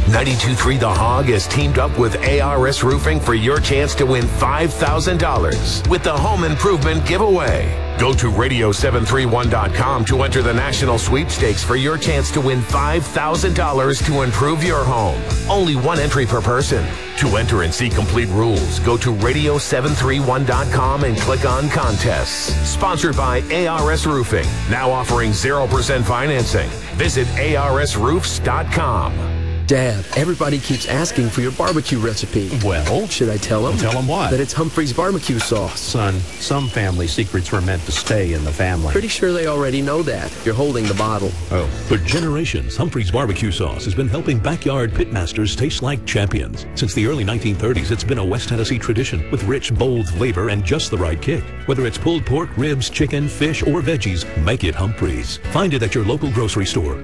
92.3 The Hog has teamed up with ARS Roofing for your chance to win $5,000 with the Home Improvement Giveaway. Go to radio731.com to enter the national sweepstakes for your chance to win $5,000 to improve your home. Only one entry per person. To enter and see complete rules, go to radio731.com and click on contests. Sponsored by ARS Roofing, now offering 0% financing. Visit arsroofs.com. Dad, everybody keeps asking for your barbecue recipe. Well, should I tell them? Tell them what? That it's Humphrey's barbecue sauce. Son, some family secrets were meant to stay in the family. Pretty sure they already know that. You're holding the bottle. Oh. For generations, Humphrey's barbecue sauce has been helping backyard pitmasters taste like champions. Since the early 1930s, it's been a West Tennessee tradition with rich, bold flavor and just the right kick. Whether it's pulled pork, ribs, chicken, fish, or veggies, make it Humphrey's. Find it at your local grocery store.